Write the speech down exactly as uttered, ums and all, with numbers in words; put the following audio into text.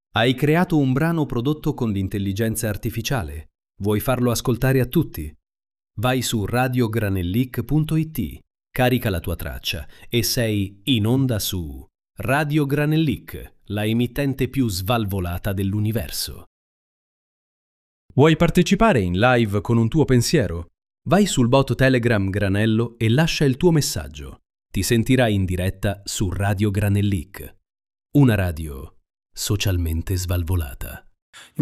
Hai creato un brano prodotto con l'intelligenza artificiale. Vuoi farlo ascoltare a tutti? Vai su radio granellic punto it, carica la tua traccia e sei in onda su Radio Granellic, la emittente più svalvolata dell'universo. Vuoi partecipare in live con un tuo pensiero? Vai sul bot Telegram Granello e lascia il tuo messaggio. Ti sentirai in diretta su Radio Granellic, una radio socialmente svalvolata.